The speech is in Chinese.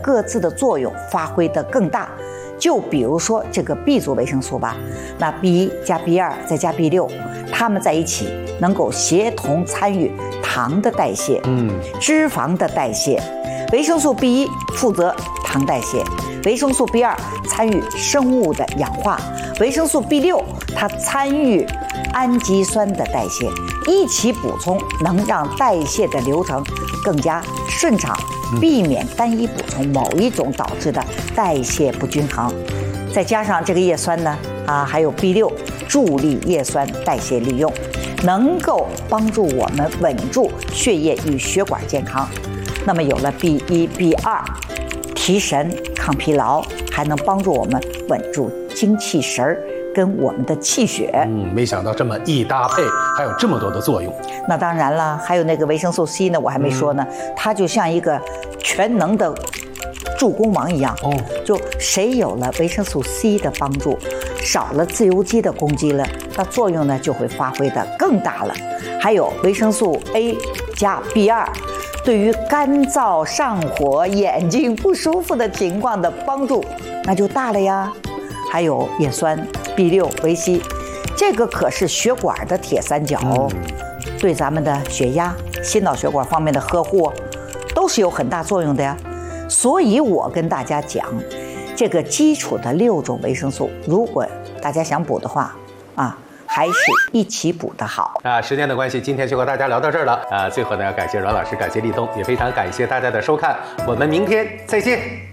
各自的作用发挥得更大。就比如说这个 B 族维生素吧，那 B1 加 B2再加 B6，它们在一起能够协同参与糖的代谢，脂肪的代谢。维生素 B1 负责糖代谢，维生素 B2 参与生物的氧化，维生素 B6 它参与氨基酸的代谢，一起补充能让代谢的流程更加顺畅，避免单一补充某一种导致的代谢不均衡。再加上这个叶酸呢，还有 B6 助力叶酸代谢利用，能够帮助我们稳住血液与血管健康。那么有了 B1、B2，提神抗疲劳，还能帮助我们稳住精气神儿跟我们的气血。 没想到这么一搭配，还有这么多的作用。 那当然了，还有那个维生素 C 呢，我还没说呢，它就像一个全能的助攻王一样。就谁有了维生素 C 的帮助，少了自由基的攻击了，那作用呢就会发挥得更大了。还有维生素 A 加 B2。对于干燥、上火、眼睛不舒服的情况的帮助，那就大了呀。还有叶酸、B6、维 C， 这个可是血管的铁三角，对咱们的血压、心脑血管方面的呵护，都是有很大作用的呀。所以我跟大家讲，这个基础的6种维生素，如果大家想补的话，还是一起补的好。 时间的关系，今天就和大家聊到这儿了。最后呢，要感谢阮老师，感谢立冬，也非常感谢大家的收看，我们明天再见。